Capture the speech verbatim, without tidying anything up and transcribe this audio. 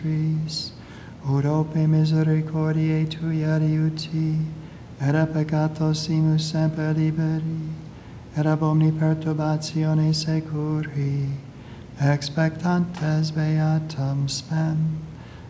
nostris, ut ope misericordiae Tui adiuti, et a peccatos simus semper liberi, et ab omni perturbatione securi, expectantes beatam spem.